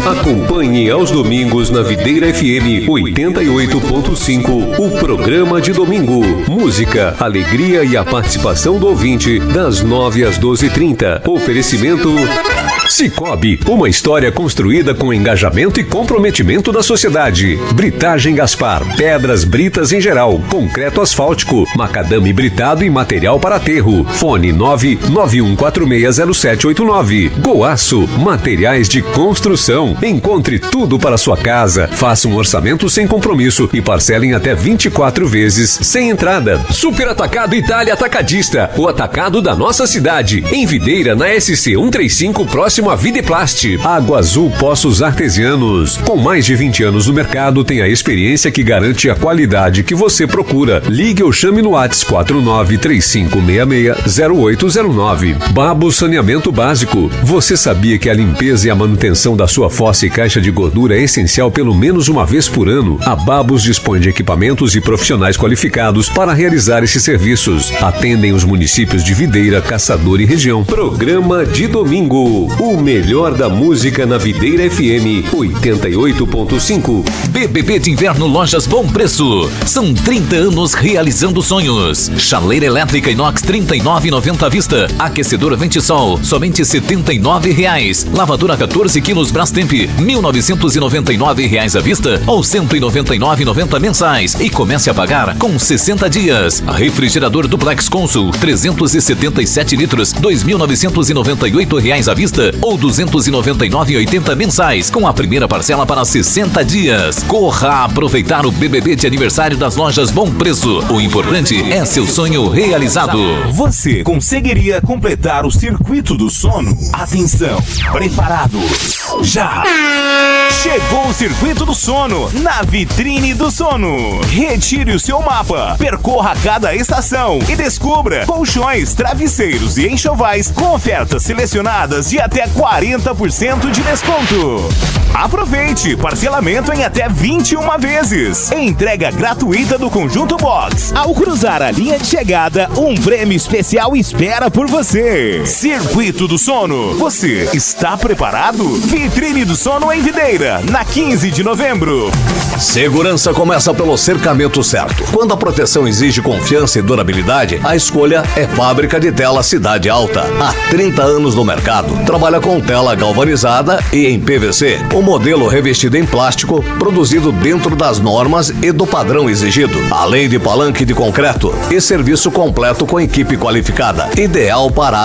Acompanhe aos domingos na Videira FM 88.5 o programa de domingo. Música, alegria e a participação do ouvinte das 9 às 12h30. Oferecimento Cicobi, uma história construída com engajamento e comprometimento da sociedade. Britagem Gaspar, pedras britas em geral, concreto asfáltico, macadame britado e material para aterro. Fone 991460789. Goaço, materiais de construção. Encontre tudo para sua casa. Faça um orçamento sem compromisso e parcele em até 24 vezes sem entrada. Super Atacado Itália Atacadista, o atacado da nossa cidade. Em Videira, na SC 135, próximo a Videplast. Água Azul Poços Artesianos. Com mais de 20 anos no mercado, tem a experiência que garante a qualidade que você procura. Ligue ou chame no WhatsApp 4935660809. Babo Saneamento Básico. Você sabia que a limpeza e a manutenção da sua fossa e caixa de gordura é essencial pelo menos uma vez por ano? A Babos dispõe de equipamentos e profissionais qualificados para realizar esses serviços. Atendem os municípios de Videira, Caçador e região. Programa de domingo. O melhor da música na Videira FM 88.5. BBB de Inverno Lojas Bom Preço. São 30 anos realizando sonhos. Chaleira elétrica inox R$39,90 à vista. Aquecedora Ventisol, somente R$79. Lavadora 14 quilos Brastemp, R$1.999 à vista ou R$199,90 mensais. E comece a pagar com 60 dias. Refrigerador Duplex Consul, 377 litros, R$2.998 à vista ou R$299,80 mensais, com a primeira parcela para 60 dias. Corra aproveitar o BBB de aniversário das lojas Bom Preço. O importante é seu sonho realizado. Você conseguiria completar o circuito do sono? Atenção, preparados, já! Chegou o circuito do sono na Vitrine do Sono. Retire o seu mapa, percorra cada estação e descubra colchões, travesseiros e enxovais com ofertas selecionadas de até 40% de desconto. Aproveite parcelamento em até 21 vezes. Entrega gratuita do conjunto box. Ao cruzar a linha de chegada, um prêmio especial espera por você. Circuito do Sono. Você está preparado? Vitrine do Sono em Videira, na 15 de novembro. Segurança começa pelo cercamento certo. Quando a proteção exige confiança e durabilidade, a escolha é Fábrica de Tela Cidade Alta. Há 30 anos no mercado. Trabalha com tela galvanizada e em PVC. O modelo revestido em plástico, produzido dentro das normas e do padrão exigido. Além de palanque de concreto e serviço completo com equipe qualificada. Ideal para